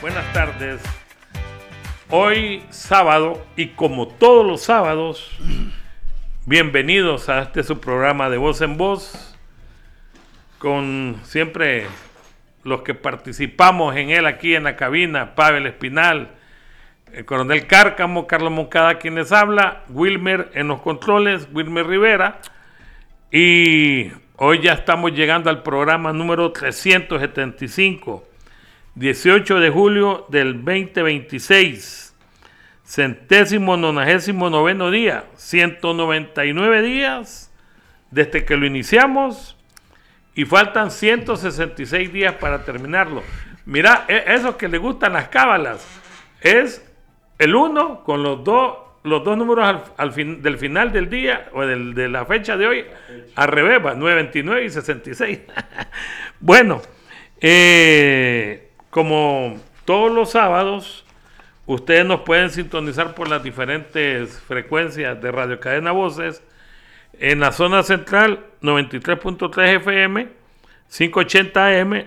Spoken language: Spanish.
buenas tardes. Hoy sábado, y como todos los sábados, bienvenidos a este su programa de Voz en Voz, con siempre los que participamos en él aquí en la cabina: Pavel Espinal, el coronel Cárcamo, Carlos Moncada quien les habla, Wilmer en los controles, Wilmer Rivera, y hoy ya estamos llegando al programa número 375, 18 de julio del 2026, 199º día, 199 días desde que lo iniciamos y faltan 166 días para terminarlo. Mira, eso que le gustan las cábalas, es el 1 con los dos números del final del día o de la fecha de hoy al revés, 929 y 66. Bueno, como todos los sábados, ustedes nos pueden sintonizar por las diferentes frecuencias de Radio Cadena Voces. En la zona central, 93.3 FM, 580 AM,